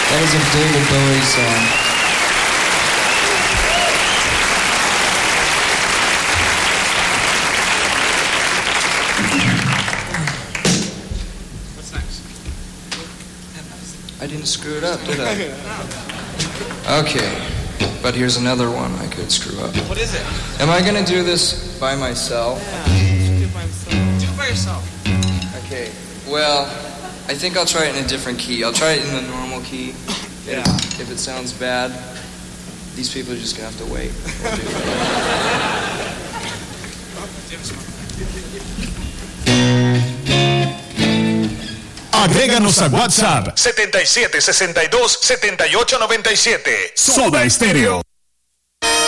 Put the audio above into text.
That is a David Bowie song. What's next? I didn't screw it up, did I? Okay, but here's another one I could screw up. What is it? Am I gonna do this by myself? Yeah, do it by himself. Do it by yourself. Okay, well, I think I'll try it in a different key. I'll try it in the normal key. Yeah. If it sounds bad, these people are just gonna have to wait. We'll do it. Agréganos a WhatsApp 77 62 78 97. Soda Stereo.